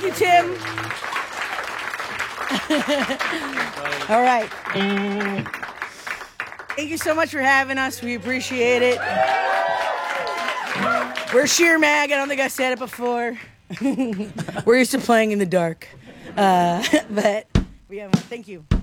you, Tim. All right. Thank you so much for having us. We appreciate it. We're Sheer Mag. I don't think I said it before. We're used to playing in the dark. But we have thank you.